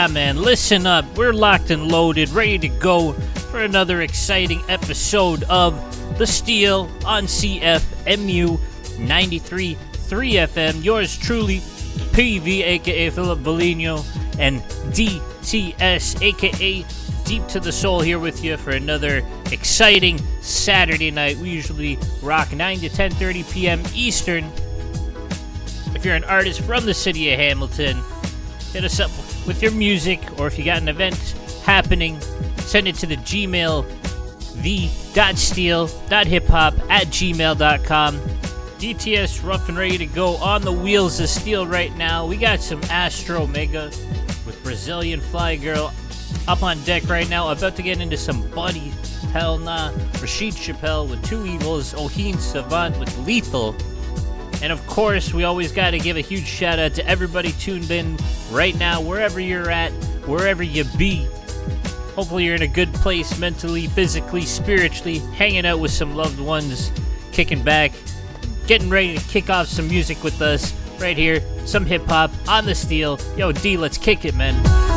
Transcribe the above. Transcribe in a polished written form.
Yeah, man, listen up. We're locked and loaded, ready to go for another exciting episode of The Steal on CFMU 93.3 FM. Yours truly, PV, aka Philip Bolino, and DTS, aka Deep to the Soul, here with you for another exciting Saturday night. We usually rock 9 to 10:30 p.m. Eastern. If you're an artist from the city of Hamilton, hit us up with your music, or if you got an event happening, send it to the Gmail, the.steal.hiphop@gmail.com. DTS rough and ready to go on the wheels of steel right now. We got some Astro Mega with Brazilian Fly Girl up on deck right now, about to get into some Buddy, Hell Nah, Rashid Chappelle with Two Evils, Oheen Savant with Lethal. And of course, we always got to give a huge shout out to everybody tuned in right now, wherever you're at, wherever you be. Hopefully you're in a good place mentally, physically, spiritually, hanging out with some loved ones, kicking back, getting ready to kick off some music with us right here. Some hip hop on the Steal. Yo, D, let's kick it, man.